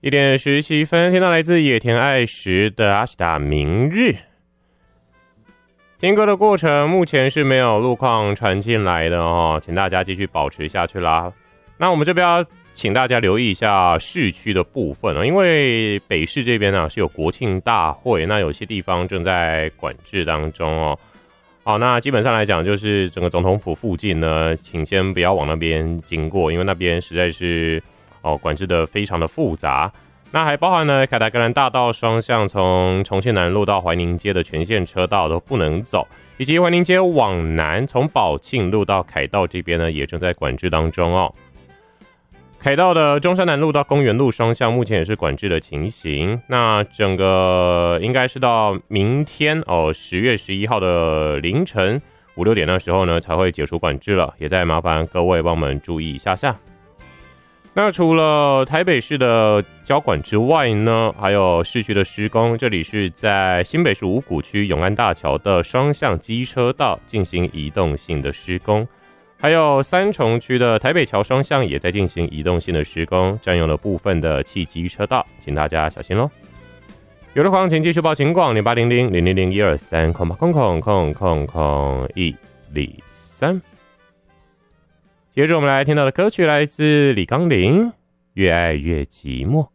1:17，听到来自野田爱实的阿西达明日。听歌的过程目前是没有路况传进来的哦，请大家继续保持下去啦。那我们这边要请大家留意一下市区的部分哦，因为北市这边是有国庆大会，那有些地方正在管制当中哦。好，那基本上来讲，就是整个总统府附近呢，请先不要往那边经过，因为那边实在是管制的非常的复杂。那还包含呢，凯达格兰大道双向从重庆南路到怀宁街的全线车道都不能走，以及怀宁街往南从宝庆路到凯道这边呢，也正在管制当中哦。凯道的中山南路到公园路双向目前也是管制的情形。那整个应该是到明天10月11号的凌晨5、6点的时候呢，才会解除管制了，也再麻烦各位帮我们注意一下下。那除了台北市的交管之外呢，还有市区的施工，这里是在新北市五股区永安大桥的双向机车道进行移动性的施工，还有三重区的台北桥双向也在进行移动性的施工，占用了部分的汽机车道，请大家小心咯。有的话请继续报警广0800-000-123，接着我们来听到的歌曲来自李刚霖，越爱越寂寞。